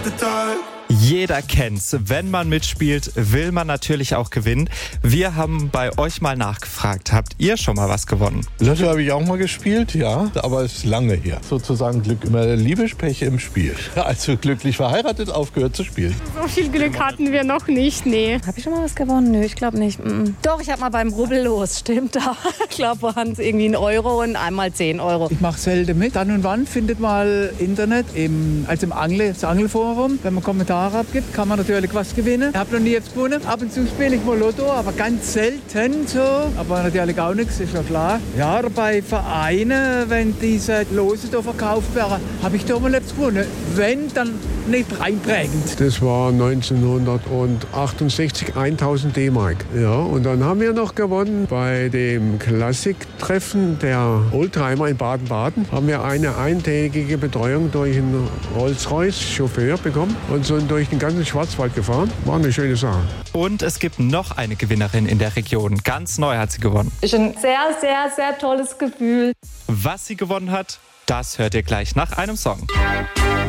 Jeder kennt's. Wenn man mitspielt, will man natürlich auch gewinnen. Wir haben bei euch mal nachgefragt. Habt ihr schon mal was gewonnen? Lotto habe ich auch mal gespielt, ja, aber es ist lange her. Sozusagen Glück immer Liebe, Pech im Spiel. Also glücklich verheiratet, aufgehört zu spielen. So viel Glück hatten wir noch nicht, nee. Habe ich schon mal was gewonnen? Nö, ich glaube nicht. Doch, ich habe mal beim Rubbellos, stimmt. Da. Ich glaube, waren es irgendwie 1 Euro und einmal 10 Euro. Ich mache selten mit. Dann und wann findet mal Internet, das Angelforum. Wenn man Kommentare abgibt, kann man natürlich was gewinnen. Ich habe noch nie jetzt gewonnen. Ab und zu spiele ich mal Lotto, aber ganz selten so. Aber natürlich auch nichts, ist ja klar. Ja, bei Vereinen, wenn diese Lose da verkauft werden, habe ich da mal etwas gewonnen. Wenn, dann nicht reinprägend. Das war 1968 1000 D-Mark. Ja, und dann haben wir noch gewonnen bei dem Klassiktreffen der Oldtimer in Baden-Baden. Haben wir eine eintägige Betreuung durch einen Rolls-Royce-Chauffeur bekommen und sind durch den ganzen Schwarzwald gefahren. War eine schöne Sache. Und es gibt noch eine Gewinnerin in der Region. Ganz neu hat sie gewonnen. Ist ein sehr, sehr, sehr tolles Gefühl. Was sie gewonnen hat, das hört ihr gleich nach einem Song.